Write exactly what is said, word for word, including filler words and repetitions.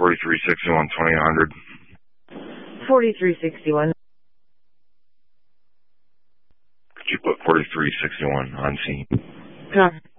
forty-three sixty-one, twenty hundred. forty-three sixty-one. Could you put forty-three sixty-one on scene? Copy.